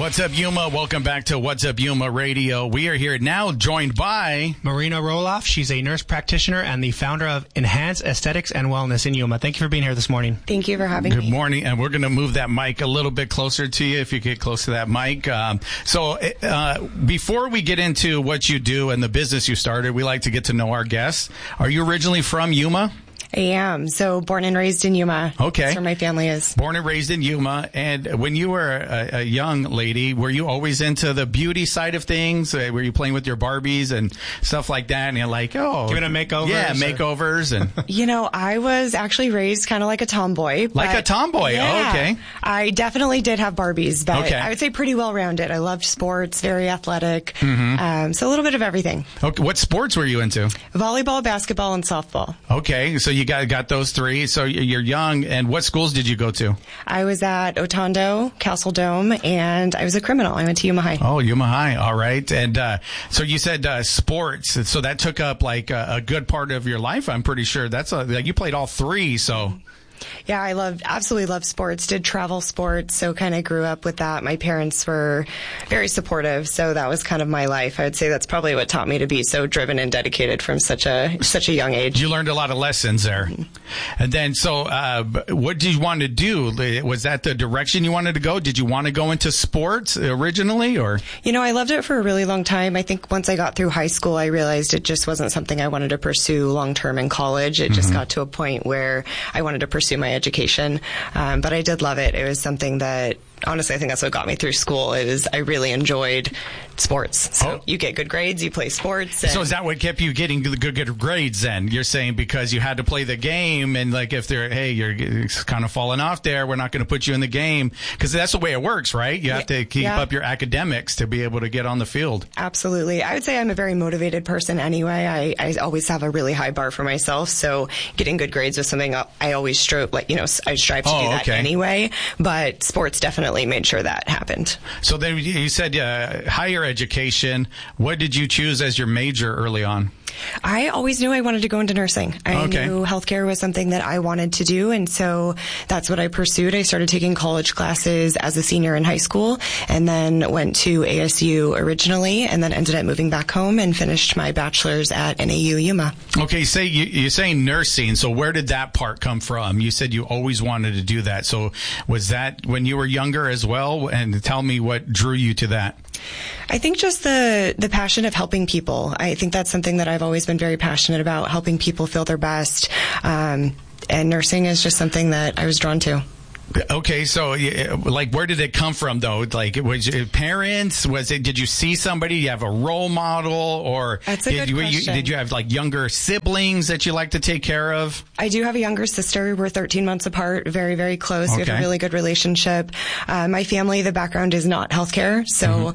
What's up, Yuma? Welcome back to What's Up, Yuma Radio. We are here now joined by Marina Roloff. She's a nurse practitioner and the founder of Enhanced Aesthetics and Wellness in Yuma. Thank you for being here this morning. Thank you for having me. Good morning. And we're going to move that mic a little bit closer to you if you get close to that mic. Before we get into what you do and the business you started, we like to get to know our guests. Are you originally from Yuma? I am. So born and raised in Yuma. Okay. That's where my family is. Born and raised in Yuma. And when you were a young lady, were you always into the beauty side of things? Were you playing with your Barbies and stuff like that? And you're like, oh. Giving a makeover? Yeah, makeovers. And You know, I was actually raised kind of like a tomboy. Like a tomboy? Yeah, oh, okay. I definitely did have Barbies, but Okay. I would say pretty well-rounded. I loved sports, very athletic. Mm-hmm. So a little bit of everything. Okay. What sports were you into? Volleyball, basketball, and softball. Okay. So you got those three. So you're young. And what schools did you go to? I was at Otondo, Castle Dome, and I was a criminal. I went to Yuma High. Oh, Yuma High. All right. And so you said sports. So that took up like a good part of your life, I'm pretty sure. You played all three, so... Yeah, I absolutely loved sports, did travel sports, so kind of grew up with that. My parents were very supportive, so that was kind of my life. I would say that's probably what taught me to be so driven and dedicated from such a young age. You learned a lot of lessons there. And then, so what did you want to do? Was that the direction you wanted to go? Did you want to go into sports originally, or? You know, I loved it for a really long time. I think once I got through high school, I realized it just wasn't something I wanted to pursue long-term in college. It just got to a point where I wanted to pursue my education. But I did love it. It was something that, honestly, I think that's what got me through school. I really enjoyed sports. So you get good grades, you play sports. So is that what kept you getting good grades then? You're saying because you had to play the game, and like if you're kind of falling off there, we're not going to put you in the game, because that's the way it works, right? You have to keep up your academics to be able to get on the field. Absolutely. I would say I'm a very motivated person anyway. I always have a really high bar for myself. So getting good grades was something I always strive to do that anyway. But sports definitely made sure that happened. So then you said higher education. What did you choose as your major early on? I always knew I wanted to go into nursing. I knew healthcare was something that I wanted to do, and so that's what I pursued. I started taking college classes as a senior in high school, and then went to ASU originally, and then ended up moving back home and finished my bachelor's at NAU Yuma. Okay, you're saying nursing, so where did that part come from? You said you always wanted to do that. So was that when you were younger as well? And tell me what drew you to that. I think just the passion of helping people. I think that's something that I've always been very passionate about, helping people feel their best. And nursing is just something that I was drawn to. Okay, so like, where did it come from though? Like, was it parents? Did you see somebody? You have a role model, or That's a good question. Did you have like younger siblings that you like to take care of? I do have a younger sister. We're 13 months apart, very, very close. We have a really good relationship. My family, the background is not healthcare, so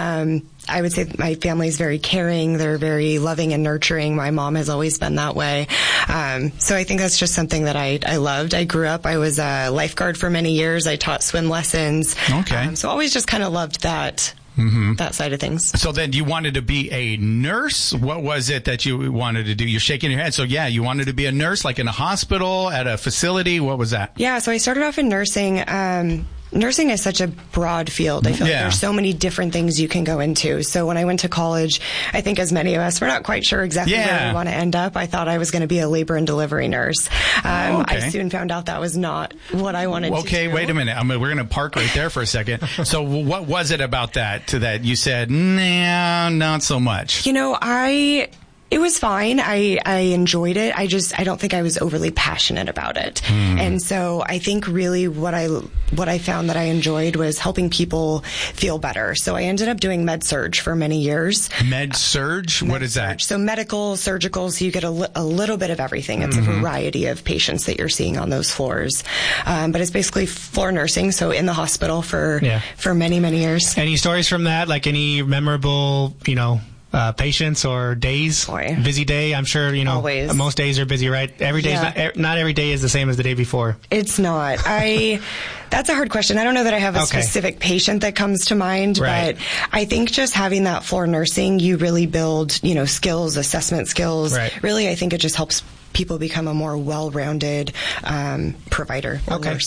I would say my family is very caring. They're very loving and nurturing. My mom has always been that way. So I think that's just something that I loved. I grew up, I was a lifeguard for many years. I taught swim lessons. Okay. So always just kind of loved that. That side of things. So then you wanted to be a nurse? What was it that you wanted to do? You're shaking your head. So yeah, you wanted to be a nurse, like in a hospital, at a facility? What was that? Yeah, so I started off in nursing. Nursing is such a broad field. I feel like there's so many different things you can go into. So when I went to college, I think as many of us, we're not quite sure exactly where we want to end up. I thought I was going to be a labor and delivery nurse. I soon found out that was not what I wanted to do. Okay, wait a minute. We're going to park right there for a second. So what was it about that you said, nah, not so much? You know, it was fine. I enjoyed it. I don't think I was overly passionate about it. And so I think really what I found that I enjoyed was helping people feel better. So I ended up doing med-surg for many years. Med-surg? What is that? So medical, surgical, so you get a little bit of everything. It's a variety of patients that you're seeing on those floors. But it's basically floor nursing, so in the hospital for many, many years. Any stories from that? Like any memorable, patients or days? Busy day? I'm sure, Always. Most days are busy, right? Every day not every day is the same as the day before. It's not. That's a hard question. I don't know that I have a specific patient that comes to mind, but I think just having that floor nursing, you really build, skills, assessment skills. Really, I think it just helps people become a more well-rounded provider or nurse.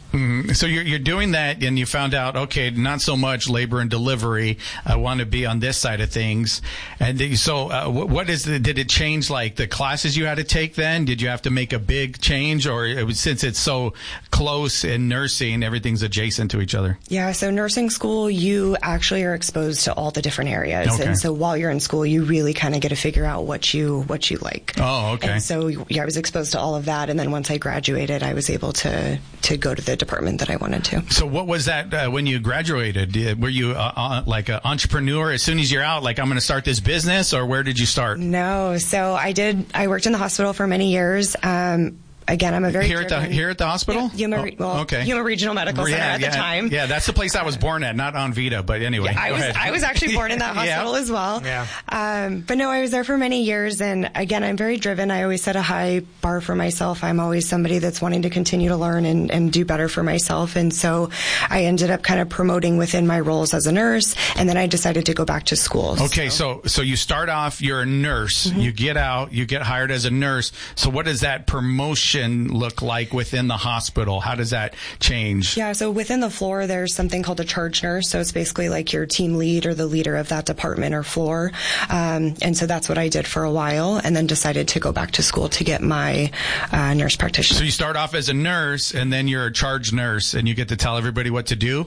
Mm-hmm. So you're doing that, and you found out, okay, not so much labor and delivery. I want to be on this side of things. And so, did it change like the classes you had to take then? Did you have to make a big change, or since it's so close in nursing, everything's adjacent to each other? Yeah. So nursing school, you actually are exposed to all the different areas. Okay. And so while you're in school, you really kind of get to figure out what you like. Oh, okay. And so I was exposed to all of that. And then once I graduated, I was able to go to the department that I wanted to. So what was that when you graduated? Were you like an entrepreneur as soon as you're out, like I'm going to start this business, or where did you start? No. So I worked in the hospital for many years. Again, I'm a very here at the hospital. Yeah, Yuma Regional Medical Center at the time. Yeah, that's the place I was born at, not on Vita, but anyway. Yeah, I was actually born in that hospital as well. Yeah. But no, I was there for many years, and again, I'm very driven. I always set a high bar for myself. I'm always somebody that's wanting to continue to learn and do better for myself, and so I ended up kind of promoting within my roles as a nurse, and then I decided to go back to school. Okay, so you start off, you're a nurse, you get out, you get hired as a nurse. So what does that promotion look like within the hospital? How does that change? Yeah, so within the floor, there's something called a charge nurse. So it's basically like your team lead or the leader of that department or floor. And so that's what I did for a while, and then decided to go back to school to get my nurse practitioner. So you start off as a nurse, and then you're a charge nurse, and you get to tell everybody what to do?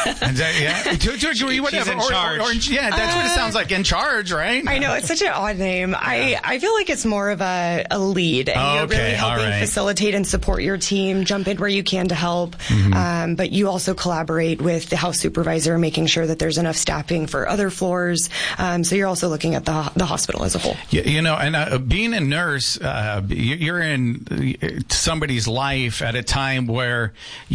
She's in charge. Yeah, that's what it sounds like, in charge, right? I know, it's such an odd name. Yeah. I feel like it's more of a lead, and you're really helping facilitate and support your team, jump in where you can to help. Mm-hmm. But you also collaborate with the house supervisor, making sure that there's enough staffing for other floors. So you're also looking at the hospital as a whole. And being a nurse, you're in somebody's life at a time where,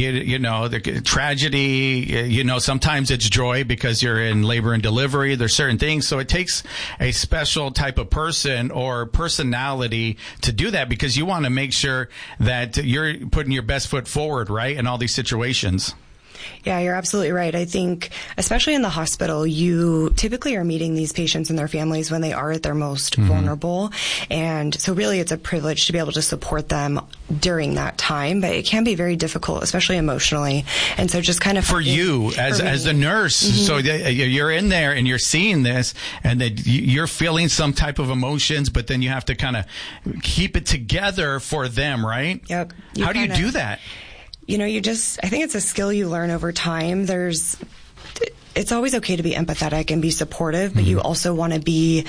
the tragedy, sometimes it's joy because you're in labor and delivery. There's certain things. So it takes a special type of person or personality to do that, because you want to make sure that you're putting your best foot forward, right, in all these situations. Yeah, you're absolutely right. I think, especially in the hospital, you typically are meeting these patients and their families when they are at their most vulnerable. And so really it's a privilege to be able to support them during that time, but it can be very difficult, especially emotionally. And so just kind of... For you, as the nurse, so you're in there and you're seeing this, and that you're feeling some type of emotions, but then you have to kind of keep it together for them, right? Yep. How do you do that? I think it's a skill you learn over time. It's always okay to be empathetic and be supportive, but you also want to be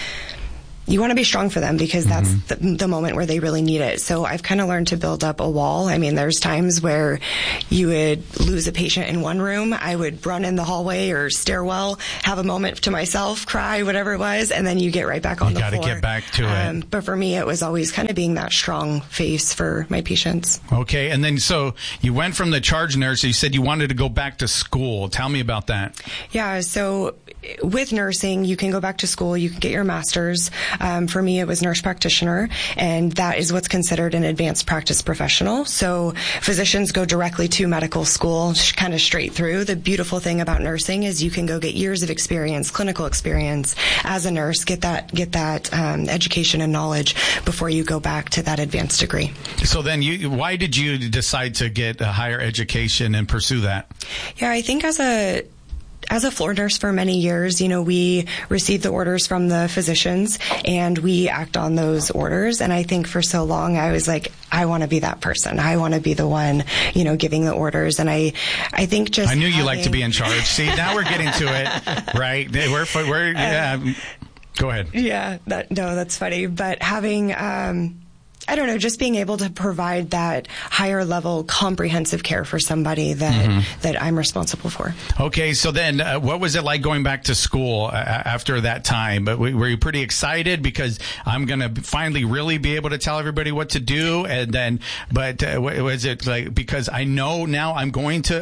strong for them, because that's the moment where they really need it. So I've kind of learned to build up a wall. I mean, there's times where you would lose a patient in one room. I would run in the hallway or stairwell, have a moment to myself, cry, whatever it was, and then you get right back on the floor. You got to get back to it. But for me, it was always kind of being that strong face for my patients. Okay. And then so you went from the charge nurse, you said you wanted to go back to school. Tell me about that. Yeah. So with nursing, you can go back to school. You can get your master's. For me, it was nurse practitioner, and that is what's considered an advanced practice professional. So physicians go directly to medical school, kind of straight through. The beautiful thing about nursing is you can go get years of experience, clinical experience as a nurse, get that education and knowledge before you go back to that advanced degree. So then why did you decide to get a higher education and pursue that? Yeah, I think as a floor nurse for many years, we receive the orders from the physicians and we act on those orders. And I think for so long I was like, I want to be that person. I want to be the one, giving the orders. And I think I knew you liked to be in charge. See, now we're getting to it, right? Go ahead. Yeah, that's funny. But having, I don't know, just being able to provide that higher level comprehensive care for somebody that I'm responsible for. Okay, so then what was it like going back to school after that time? But were you pretty excited because I'm going to finally really be able to tell everybody what to do? And then, was it like, because I know now I'm going to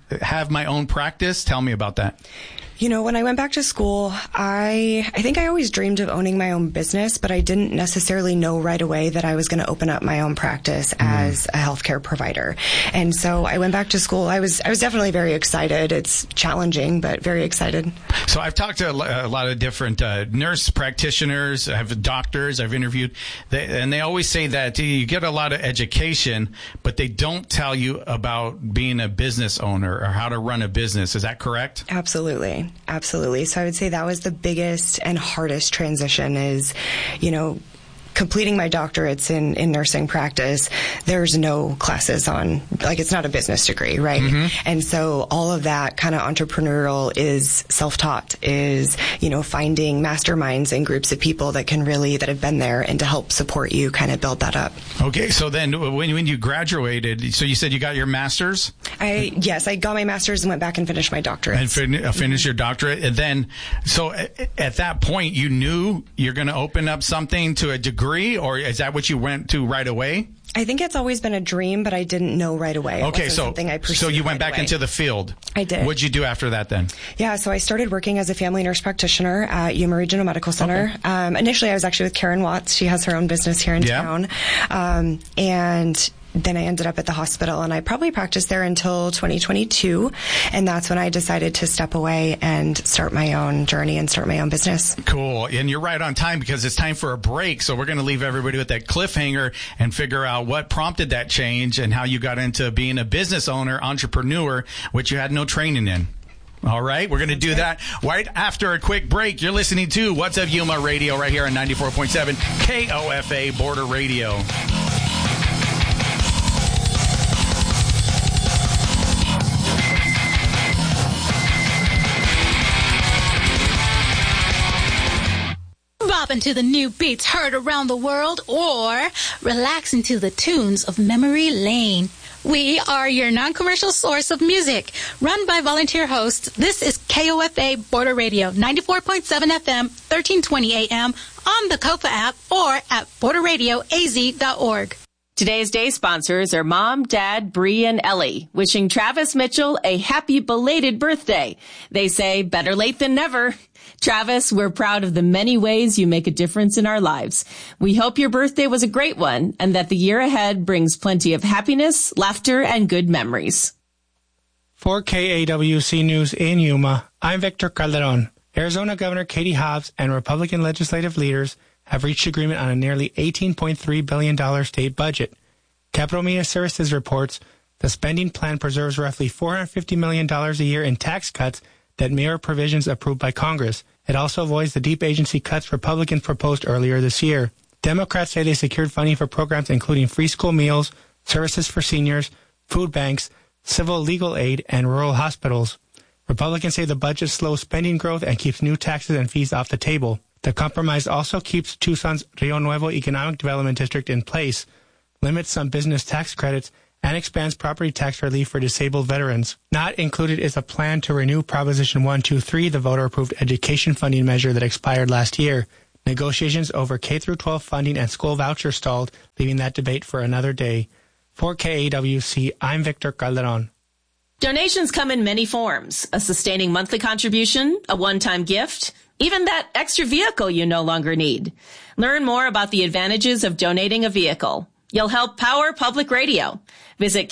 have my own practice? Tell me about that. You know, when I went back to school, I think I always dreamed of owning my own business, but I didn't necessarily know right away that I was going to open up my own practice as a healthcare provider. And so I went back to school. I was definitely very excited. It's challenging, but very excited. So I've talked to a lot of different nurse practitioners, I have doctors I've interviewed, and they always say that you get a lot of education, but they don't tell you about being a business owner or how to run a business. Is that correct? Absolutely. Absolutely. So I would say that was the biggest and hardest transition is, you know, completing my doctorates in nursing practice. There's no classes on, like, it's not a business degree, right? And so all of that kind of entrepreneurial is self-taught, is, you know, finding masterminds and groups of people that have been there and to help support you kind of build that up. Okay. So then when you graduated, so you said you got your master's? Yes, I got my master's and went back and finished my doctorate. And finished your doctorate. And then, so at that point, you knew you're going to open up something to a degree, or is that what you went to right away? I think it's always been a dream, but I didn't know right away. Okay, so you went back into the field. I did. What'd you do after that then? Yeah, so I started working as a family nurse practitioner at Yuma Regional Medical Center. Okay. Initially, I was actually with Karen Watts. She has her own business here in town. And then I ended up at the hospital, and I probably practiced there until 2022, and that's when I decided to step away and start my own journey and start my own business. Cool. And you're right on time because it's time for a break, so we're going to leave everybody with that cliffhanger and figure out what prompted that change and how you got into being a business owner, entrepreneur, which you had no training in. All right, we're going to do that right after a quick break. You're listening to What's Up Yuma Radio right here on 94.7 KOFA Border Radio. Bopping to the new beats heard around the world, or relaxing to the tunes of Memory Lane. We are your non-commercial source of music. Run by volunteer hosts, this is KOFA Border Radio, 94.7 FM, 1320 AM, on the KOFA app, or at borderradioaz.org. Today's day sponsors are Mom, Dad, Bree, and Ellie, wishing Travis Mitchell a happy belated birthday. They say better late than never. Travis, we're proud of the many ways you make a difference in our lives. We hope your birthday was a great one and that the year ahead brings plenty of happiness, laughter, and good memories. For KAWC News in Yuma, I'm Victor Calderon. Arizona Governor Katie Hobbs and Republican legislative leaders have reached agreement on a nearly $18.3 billion state budget. Capital Media Services reports the spending plan preserves roughly $450 million a year in tax cuts that mirror provisions approved by Congress. It also avoids the deep agency cuts Republicans proposed earlier this year. Democrats say they secured funding for programs including free school meals, services for seniors, food banks, civil legal aid, and rural hospitals. Republicans say the budget slows spending growth and keeps new taxes and fees off the table. The compromise also keeps Tucson's Rio Nuevo Economic Development District in place, limits some business tax credits, and expands property tax relief for disabled veterans. Not included is a plan to renew Proposition 123, the voter-approved education funding measure that expired last year. Negotiations over K-12 funding and school vouchers stalled, leaving that debate for another day. For KAWC, I'm Victor Calderon. Donations come in many forms: a sustaining monthly contribution, a one-time gift, even that extra vehicle you no longer need. Learn more about the advantages of donating a vehicle. You'll help power public radio. Visit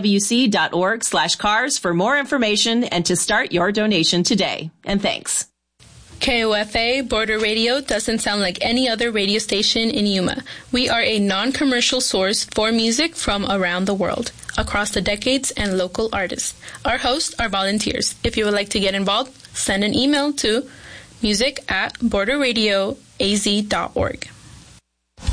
kawc.org/cars for more information and to start your donation today. And thanks. KOFA Border Radio doesn't sound like any other radio station in Yuma. We are a non-commercial source for music from around the world, across the decades and local artists. Our hosts are volunteers. If you would like to get involved, send an email to music@borderradioaz.org.